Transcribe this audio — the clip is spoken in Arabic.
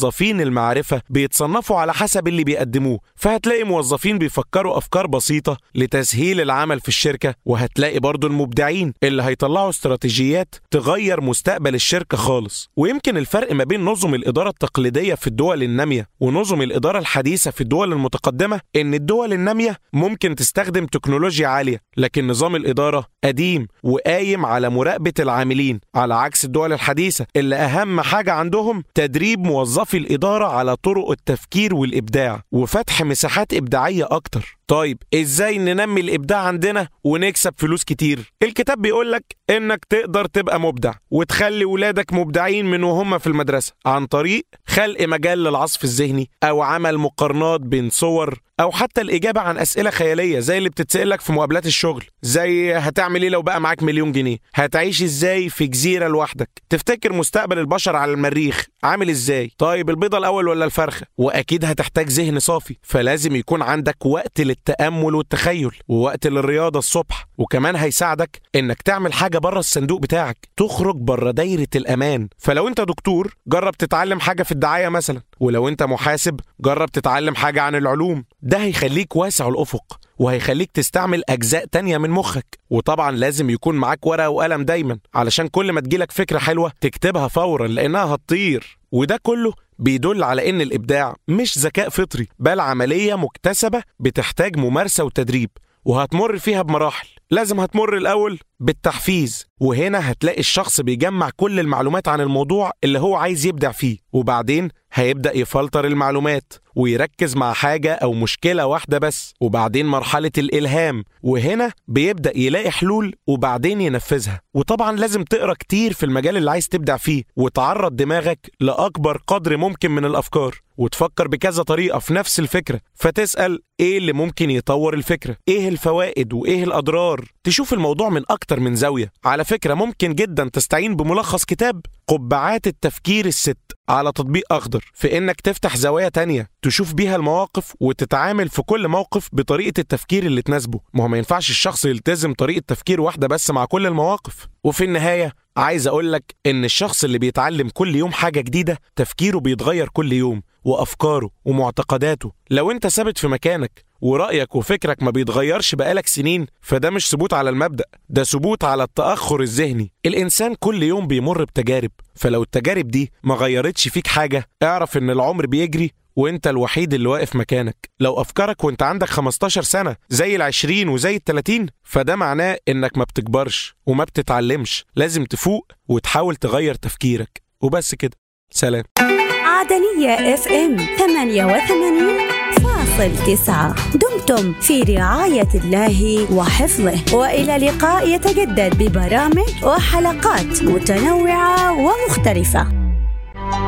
موظفين المعرفة بيتصنفوا على حسب اللي بيقدموه، فهتلاقي موظفين بيفكروا أفكار بسيطة لتسهيل العمل في الشركة، وهتلاقي برضو المبدعين اللي هيطلعوا استراتيجيات تغير مستقبل الشركة خالص. ويمكن الفرق ما بين نظم الإدارة التقليدية في الدول النامية ونظم الإدارة الحديثة في الدول المتقدمة إن الدول النامية ممكن تستخدم تكنولوجيا عالية، لكن نظام الإدارة قديم وقايم على مراقبة العاملين، على عكس الدول الحديثة اللي أهم حاجة عندهم تدريب موظفي الإدارة على طرق التفكير والإبداع وفتح مساحات إبداعية أكتر. طيب إزاي ننمي الإبداع عندنا ونكسب فلوس كتير؟ الكتاب بيقولك إنك تقدر تبقى مبدع وتخلي ولادك مبدعين من وهم في المدرسة عن طريق خلق مجال للعصف الذهني، أو عمل مقارنات بين صور، أو حتى الإجابة عن أسئلة خيالية زي اللي بتتسألك في مقابلات الشغل، زي هتعمل إيه لو بقى معاك مليون جنيه؟ هتعيش إزاي في جزيرة لوحدك؟ تفتكر مستقبل البشر على المريخ عامل إزاي؟ طيب البيضة الأول ولا الفرخة؟ وأكيد هتحتاج ذهن صافي، فلازم يكون عندك وقت للتأمل والتخيل ووقت للرياضة الصبح، وكمان هيساعدك إنك تعمل حاجة بره الصندوق بتاعك، تخرج بره دايرة الأمان. فلو أنت دكتور جرب تتعلم حاجة في الدعاية مثلا، ولو أنت محاسب جرب تتعلم حاجة عن العلوم. ده هيخليك واسع الأفق وهيخليك تستعمل أجزاء تانية من مخك. وطبعا لازم يكون معاك ورقة وقلم دايما علشان كل ما تجيلك فكرة حلوة تكتبها فورا لأنها هتطير. وده كله بيدل على إن الإبداع مش ذكاء فطري، بل عملية مكتسبة بتحتاج ممارسة وتدريب، وهتمر فيها بمراحل. لازم هتمر الأول بالتحفيز، وهنا هتلاقي الشخص بيجمع كل المعلومات عن الموضوع اللي هو عايز يبدع فيه، وبعدين هيبدأ يفلتر المعلومات ويركز مع حاجة أو مشكلة واحدة بس، وبعدين مرحلة الإلهام، وهنا بيبدأ يلاقي حلول وبعدين ينفذها. وطبعا لازم تقرأ كتير في المجال اللي عايز تبدع فيه، وتعرض دماغك لأكبر قدر ممكن من الأفكار، وتفكر بكذا طريقة في نفس الفكرة، فتسأل إيه اللي ممكن يطور الفكرة، إيه الفوائد وإيه الأضرار، تشوف الموضوع من أكتر من زاوية. على فكرة ممكن جدا تستعين بملخص كتاب قبعات التفكير الست على تطبيق أخضر، في إنك تفتح زوايا تانية تشوف بيها المواقف وتتعامل في كل موقف بطريقة التفكير اللي تناسبه. ما ينفعش الشخص يلتزم طريقة تفكير واحدة بس مع كل المواقف. وفي النهاية عايز أقولك إن الشخص اللي بيتعلم كل يوم حاجة جديدة تفكيره بيتغير كل يوم، وأفكاره ومعتقداته. لو أنت ثابت في مكانك ورأيك وفكرك ما بيتغيرش بقالك سنين، فده مش ثبوت على المبدأ، ده ثبوت على التأخر الذهني. الإنسان كل يوم بيمر بتجارب، فلو التجارب دي ما غيرتش فيك حاجة اعرف إن العمر بيجري وانت الوحيد اللي واقف مكانك. لو أفكارك وانت عندك 15 سنة زي 20 وزي 30، فده معناه إنك ما بتكبرش وما بتتعلمش. لازم تفوق وتحاول تغير تفكيرك، وبس كده. سلام. عدنية FM 88.9. دمتم في رعاية الله وحفظه، وإلى لقاء يتجدد ببرامج وحلقات متنوعة ومختلفة.